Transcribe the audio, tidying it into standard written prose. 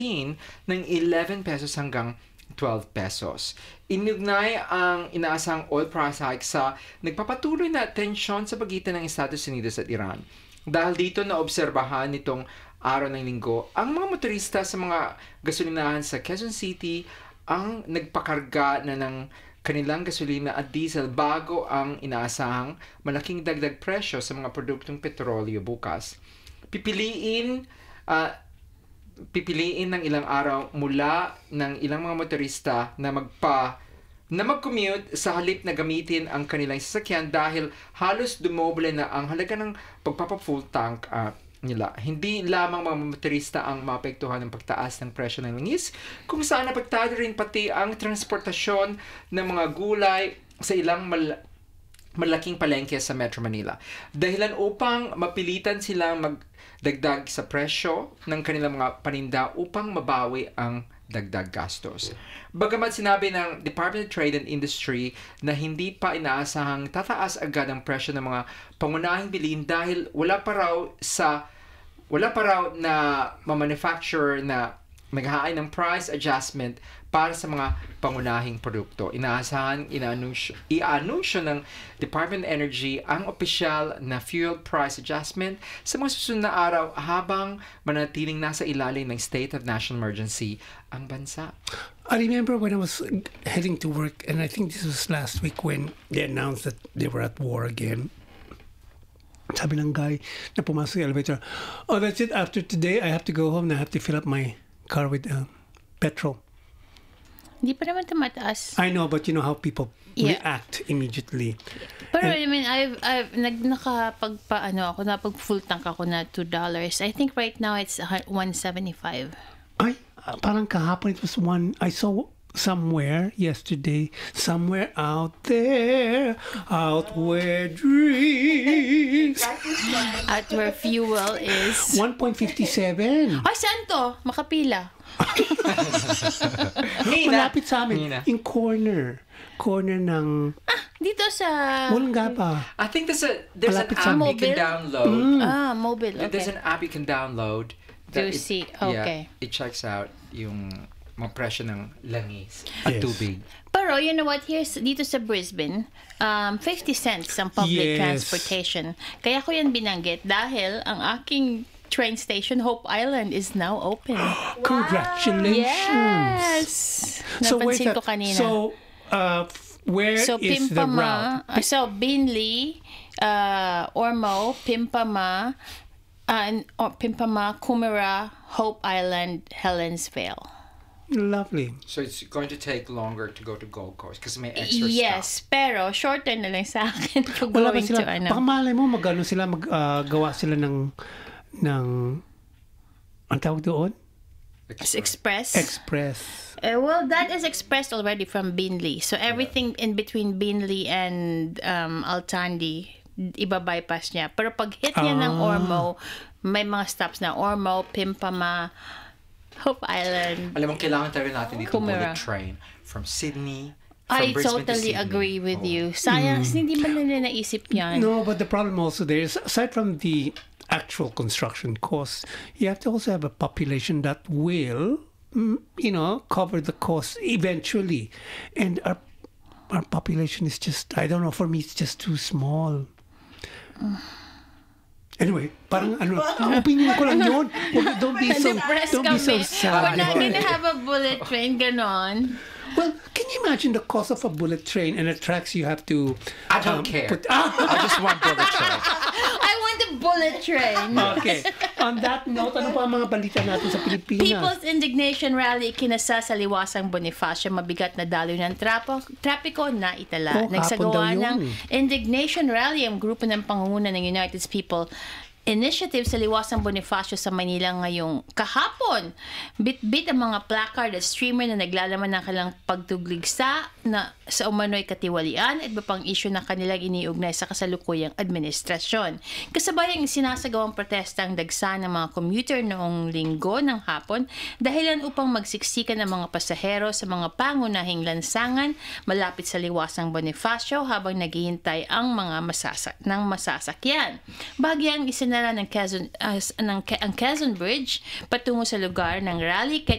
ng 11 pesos hanggang 12 pesos. Inugnay ang inaasang oil price hike sa nagpapatuloy na tensyon sa pagitan ng Estados Unidos at Iran. Dahil dito naobserbahan nitong araw ng linggo, ang mga motorista sa mga gasolinahan sa Quezon City ang nagpakarga na ng kanilang gasolina at diesel bago ang inaasahang malaking dagdag presyo sa mga produktong petrolyo bukas. Pipiliin ng ilang araw mula ng ilang mga motorista na mag-commute sa halip na gamitin ang kanilang sasakyan dahil halos dumoble na ang halaga ng pagpapa-full tank nila. Hindi lamang mga motorista ang maapektuhan ng pagtaas ng presyo ng langis, kung saan napaktado rin pati ang transportasyon ng mga gulay sa ilang malaking palengke sa Metro Manila. Dahilan upang mapilitan silang magdagdag sa presyo ng kanilang mga paninda upang mabawi ang dagdag gastos. Bagamat sinabi ng Department of Trade and Industry na hindi pa inaasahang tataas agad ang presyo ng mga pangunahing bilhin dahil wala pa raw na ma-manufacture na maghahain ng price adjustment para sa mga pangunahing produkto. Inaasahan, i-anunsyo ng Department of Energy ang opisyal na fuel price adjustment sa mga susunod na araw habang manatiling nasa ilalim ng state of national emergency ang bansa. I remember when I was heading to work, and I think this was last week when they announced that they were at war again. Sabi ng guy na pumasok sa elevator, "Oh, that's it. After today, I have to go home and I have to fill up my car with petrol." Hindi pa naman tumataas. I know, but you know how people react immediately. Pero I mean, I've napag full tank ako na $2. I think right now it's 175. Ay, parang kahapon it was one. I saw somewhere yesterday, somewhere out there, out where dreams. At where fuel is 1.57. Ay, saan to? Makapila. Malapit sa amin. In corner ng dito sa Olongapa. I think there's an app you can download. Mobile. Okay. There's an app you can download. To see. Okay. Yeah, it checks out yung mga presyo ng langis at tubig. Pero you know what, dito sa Brisbane, 50 cents ang public transportation. Kaya ko yan binanggit dahil ang aking train station, Hope Island, is now open. Congratulations! Yes! Napansin ko kanina. So, where is the route? So, Binley, Ormeau, Pimpama, Coomera, Hope Island, Helensvale. Lovely. So it's going to take longer to go to Gold Coast kasi may extra stop. Yes, pero shorter na lang sa akin to Wala going ba sila, to ano. baka malay mo gawa sila ng ang tawag doon? Express. Well, that is expressed already from Binley. So everything in between Binley and Altandi, iba-bypass niya. Pero pag hit niya ng Ormeau, may mga stops na Ormeau, Pimpama, Hope Island. Alam mo, kailangan tayo natin dito bullet train from Sydney. I totally agree with you. Sayang, hindi ba nila naisip yan? No, but the problem also there is, aside from the actual construction costs, you have to also have a population that will, cover the cost eventually. And our population is just, I don't know, for me, it's just too small. Anyway, parang opinion ko lang yun. Don't be so sad. We're not gonna have a bullet train, ganon. Well, can you imagine the cost of a bullet train and the tracks you have to... I don't care. I just want bullet train. I want the bullet train. Okay. On that note, ano pa ang mga balita natin sa Pilipinas? People's Indignation Rally kinasa sa Liwasang Bonifacio. Mabigat na daloy ng trapiko na itala. Nagsagawa ng Indignation Rally ang grupo ng pangunguna ng United People Initiative sa Liwasang Bonifacio sa Manila ngayong kahapon. Bit-bit ang mga placard at streamer na naglalaman ng kanilang pagtuglig sa umano'y katiwalian at iba pang issue na kanilang iniugnay sa kasalukuyang administrasyon. Kasabay ang sinasagawang protesta ang dagsa ng mga commuter noong linggo ng hapon dahilan upang magsiksikan ng mga pasahero sa mga pangunahing lansangan malapit sa Liwasang Bonifacio habang naghihintay ang mga masasakyan. Bahagyang sinara ng ang Quezon Bridge patungo sa lugar ng rally kahit